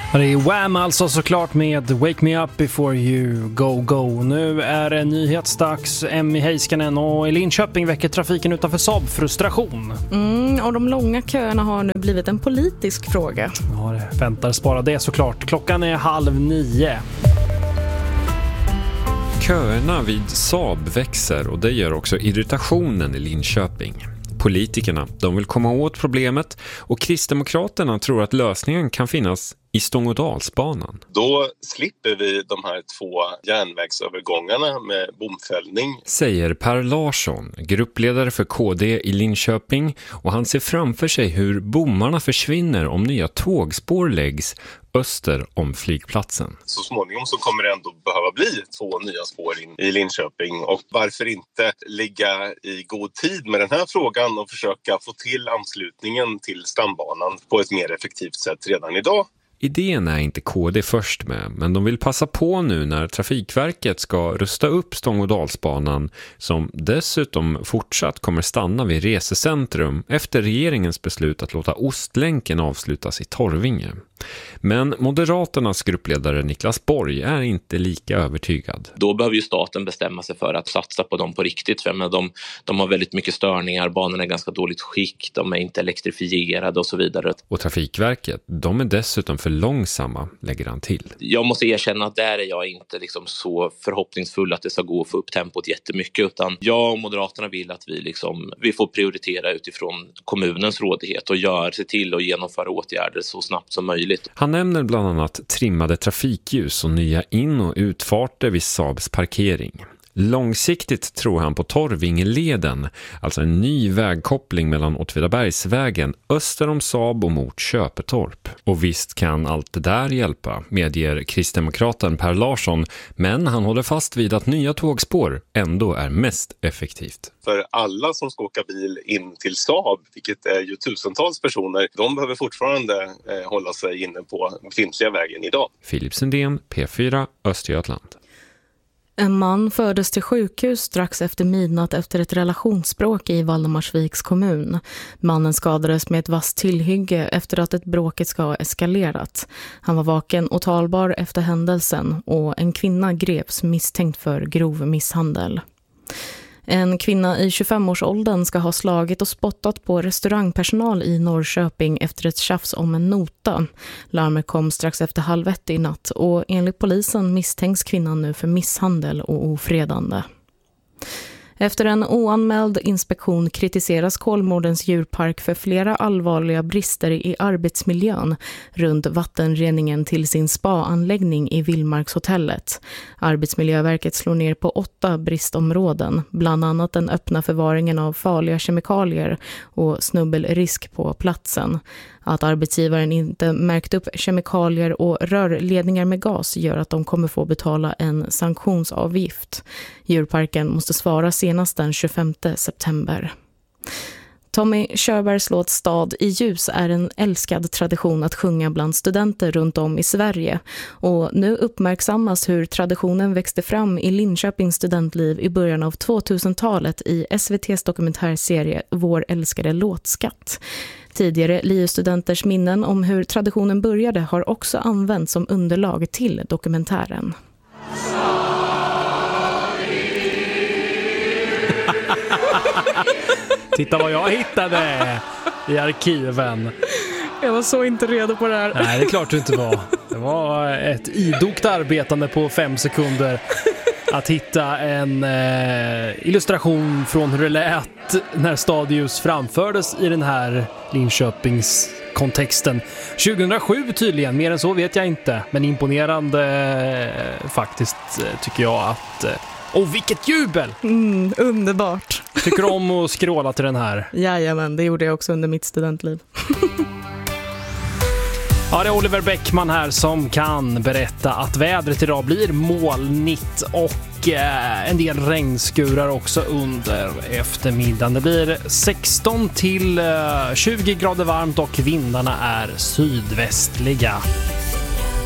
Det är Wham alltså såklart med Wake Me Up Before You Go Go. Nu är det nyhetsdags. Emmy Heiskanen och i Linköping väcker trafiken utanför Saab frustration. Och de långa köerna har nu blivit en politisk fråga. Ja, det väntar spara det såklart. Klockan är 8:30. Köerna vid Saab växer och det gör också irritationen i Linköping. Politikerna, de vill komma åt problemet och Kristdemokraterna tror att lösningen kan finnas i Stångådalsbanan. Då slipper vi de här 2 järnvägsövergångarna med bomfällning. Säger Per Larsson, gruppledare för KD i Linköping, och han ser framför sig hur bommarna försvinner om nya tågspår läggs öster om flygplatsen. Så småningom så kommer det ändå behöva bli 2 nya spår in i Linköping, och varför inte ligga i god tid med den här frågan och försöka få till anslutningen till stambanan på ett mer effektivt sätt redan idag. Idén är inte KD först med, men de vill passa på nu när Trafikverket ska rusta upp Stångådalsbanan, som dessutom fortsatt kommer stanna vid resecentrum efter regeringens beslut att låta Ostlänken avslutas i Torvinge. Men Moderaternas gruppledare Niklas Borg är inte lika övertygad. Då behöver ju staten bestämma sig för att satsa på dem på riktigt. För de har väldigt mycket störningar, banorna är ganska dåligt skick, de är inte elektrifierade och så vidare. Och Trafikverket, de är dessutom för långsamma, lägger han till. Jag måste erkänna att där är jag inte så förhoppningsfull att det ska gå att få upp tempot jättemycket, utan jag och Moderaterna vill att vi får prioritera utifrån kommunens rådighet och se till att genomföra åtgärder så snabbt som möjligt. Han nämner bland annat trimmade trafikljus och nya in- och utfarter vid Saabs parkering. Långsiktigt tror han på Torvingeleden, alltså en ny vägkoppling mellan Åtvidabergsvägen öster om Saab och mot Köpetorp. Och visst kan allt det där hjälpa, medger kristdemokraten Per Larsson, men han håller fast vid att nya tågspår ändå är mest effektivt. För alla som ska åka bil in till Saab, vilket är ju tusentals personer, de behöver fortfarande hålla sig inne på befintliga vägen idag. Filip Sundén, P4, Östergötland. En man fördes till sjukhus strax efter midnatt efter ett relationsbråk i Valdemarsviks kommun. Mannen skadades med ett vasst tillhygge efter att ett bråket ska ha eskalerat. Han var vaken och talbar efter händelsen, och en kvinna greps misstänkt för grov misshandel. En kvinna i 25-årsåldern ska ha slagit och spottat på restaurangpersonal i Norrköping efter ett tjafs om en nota. Larmet kom strax efter 1:30 i natt, och enligt polisen misstänks kvinnan nu för misshandel och ofredande. Efter en oanmäld inspektion kritiseras Kolmårdens djurpark för flera allvarliga brister i arbetsmiljön runt vattenreningen till sin spa-anläggning i Vildmarkshotellet. Arbetsmiljöverket slår ner på 8 bristområden, bland annat den öppna förvaringen av farliga kemikalier och snubbelrisk på platsen. Att arbetsgivaren inte märkt upp kemikalier och rörledningar med gas gör att de kommer få betala en sanktionsavgift. Djurparken måste svara senast den 25 september. Tommy Körbergs låt Stad i ljus är en älskad tradition att sjunga bland studenter runt om i Sverige. Och nu uppmärksammas hur traditionen växte fram i Linköpings studentliv i början av 2000-talet i SVT:s dokumentärserie Vår älskade låtskatt. Tidigare LiU-studenters minnen om hur traditionen började har också använts som underlag till dokumentären. Titta vad jag hittade i arkiven. Jag var så inte redo på det här. Nej, det är klart du inte var. Det var ett idogt arbetande på 5 sekunder att hitta en illustration från hur det lät när Stadius framfördes i den här Linköpings kontexten. 2007 tydligen, mer än så vet jag inte. Men imponerande faktiskt tycker jag att... vilket jubel! Underbart. Tycker du om att skråla till den här? Jajamän, det gjorde jag också under mitt studentliv. Ja, det är Oliver Bäckman här som kan berätta att vädret idag blir molnigt och en del regnskurar också under eftermiddagen. Det blir 16 till 20 grader varmt och vindarna är sydvästliga.